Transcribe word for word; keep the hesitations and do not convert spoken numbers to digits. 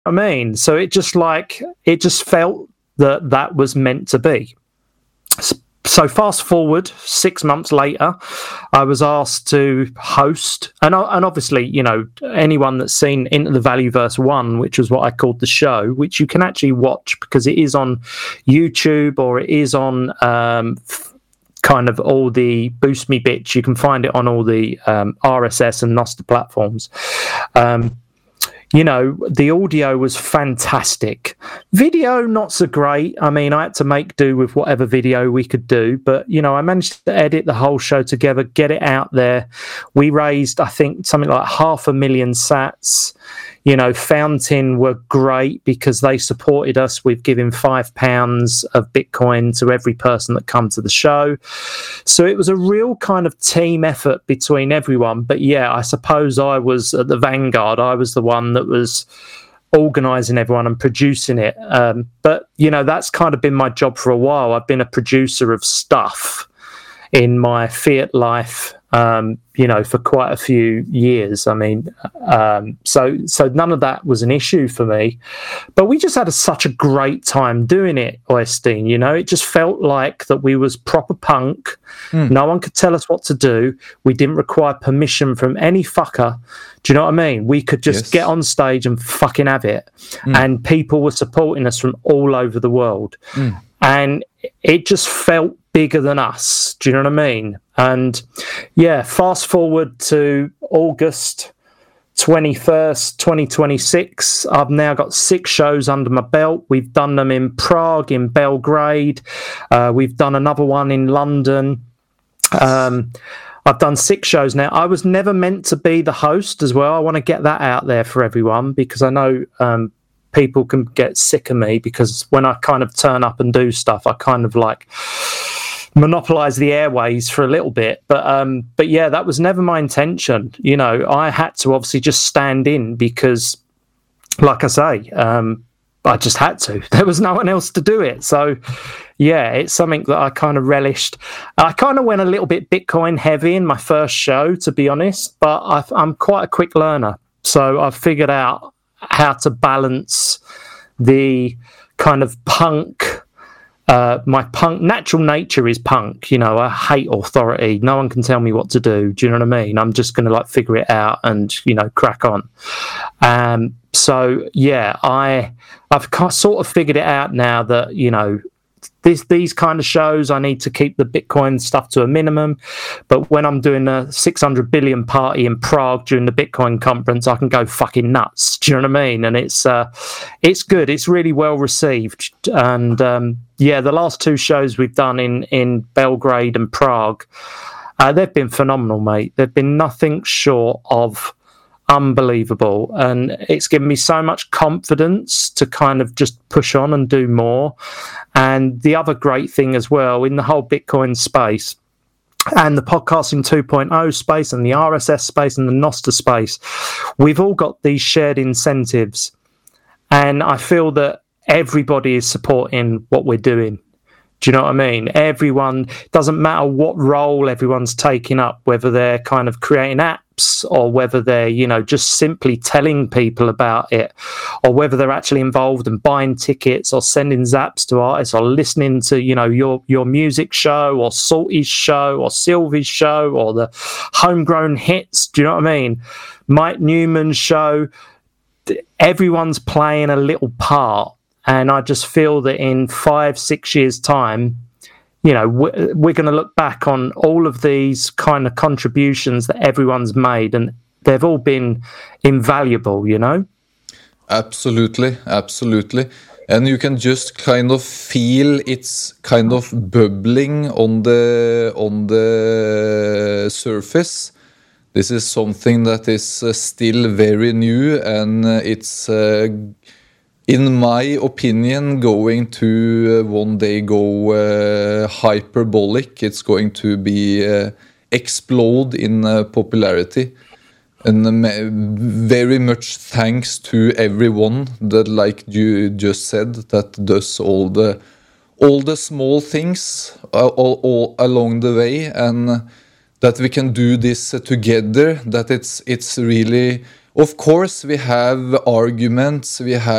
I mean, so it just like it just felt that that was meant to be. So fast forward six months later, I was asked to host, and and obviously, you know, anyone that's seen Into the Valueverse one, which was what I called the show, which you can actually watch because it is on YouTube or it is on um, kind of all the Boost Me bits. You can find it on all the um, R S S and Nostr platforms. Um, You know, the audio was fantastic. Video, not so great. I mean, I had to make do with whatever video we could do. But, you know, I managed to edit the whole show together, get it out there. We raised, I think, something like half a million sats. You know, Fountain were great because they supported us with giving five pounds of Bitcoin to every person that come to the show. So it was a real kind of team effort between everyone. But yeah, I suppose I was at the vanguard. I was the one that was organising everyone and producing it. Um, but, you know, that's kind of been my job for a while. I've been a producer of stuff in my fiat life, um, you know, for quite a few years. I mean, um, so so none of that was an issue for me. But we just had a, such a great time doing it, Oystein, you know. It just felt like that we was proper punk. Mm. No one could tell us what to do. We didn't require permission from any fucker. Do you know what I mean? We could just yes. get on stage and fucking have it. Mm. And people were supporting us from all over the world. Mm. And it just felt bigger than us. Do you know what I mean? And yeah, fast forward to August twenty-first, twenty twenty-six. I've now got six shows under my belt. We've done them in Prague, in Belgrade. Uh, we've done another one in London. Um, I've done six shows now. I was never meant to be the host as well. I want to get that out there for everyone because I know um, people can get sick of me because when I kind of turn up and do stuff, I kind of like monopolize the airways for a little bit. But um, but yeah, that was never my intention. You know, I had to obviously just stand in because, like I say, um, I just had to. There was no one else to do it. So yeah, it's something that I kind of relished. I kind of went a little bit Bitcoin heavy in my first show, to be honest, but I've, I'm quite a quick learner. So I've figured out how to balance the kind of punk. Uh, my punk natural nature is punk. You know, I hate authority. No one can tell me what to do. Do you know what I mean? I'm just going to like figure it out and, you know, crack on. Um, so yeah, I I've sort of figured it out now that, you know, These these kind of shows, I need to keep the Bitcoin stuff to a minimum. But when I'm doing a six hundred billion party in Prague during the Bitcoin conference, I can go fucking nuts. Do you know what I mean? And it's uh, it's good. It's really well received. And um, yeah, the last two shows we've done in, in Belgrade and Prague, uh, they've been phenomenal, mate. They've been nothing short of unbelievable, and it's given me so much confidence to kind of just push on and do more. And the other great thing as well in the whole Bitcoin space and the podcasting two point oh space and the R S S space and the Nostr space, we've all got these shared incentives, and I feel that everybody is supporting what we're doing. Do you know what I mean? Everyone, doesn't matter what role everyone's taking up, whether they're kind of creating apps or whether they're, you know, just simply telling people about it, or whether they're actually involved in buying tickets or sending zaps to artists or listening to, you know, your, your music show or Salty's show or Sylvie's show or the Homegrown Hits. Do you know what I mean? Mike Newman's show. Everyone's playing a little part. And I just feel that in five, six years' time, you know, we're, we're going to look back on all of these kind of contributions that everyone's made, and they've all been invaluable, you know? Absolutely, absolutely. And you can just kind of feel it's kind of bubbling on the on the surface. This is something that is uh, still very new, and uh, it's... Uh, in my opinion, going to uh, one day go uh, hyperbolic. It's going to be uh, explode in uh, popularity. And um, very much thanks to everyone that, like you just said, that does all the all the small things uh, all, all along the way, and that we can do this uh, together. That it's it's really, of course, we have arguments, we have.